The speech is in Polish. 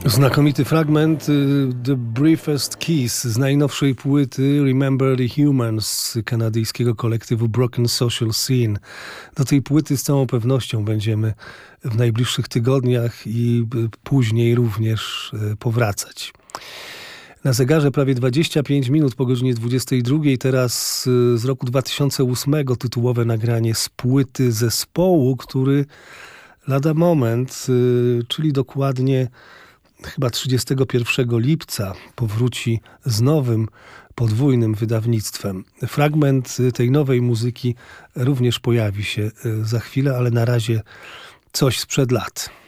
Znakomity fragment The Briefest Kiss z najnowszej płyty Remember the Humans kanadyjskiego kolektywu Broken Social Scene. Do tej płyty z całą pewnością będziemy w najbliższych tygodniach i później również powracać. Na zegarze prawie 25 minut po godzinie 22. Teraz z roku 2008 tytułowe nagranie z płyty zespołu, który lada moment, czyli dokładnie chyba 31 lipca powróci z nowym, podwójnym wydawnictwem. Fragment tej nowej muzyki również pojawi się za chwilę, ale na razie coś sprzed lat.